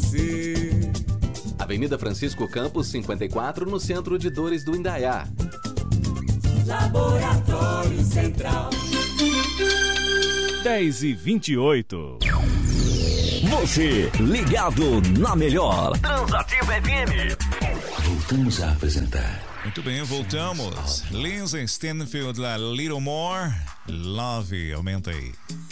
você. Avenida Francisco Campos, 54, no centro de Dores do Indaiá. Laboratório Central. 10h28. Você ligado na melhor Transativa FM. Voltamos a apresentar. Muito bem, voltamos. Lindsay Stanfield, lá, Little More. Love, aumenta aí.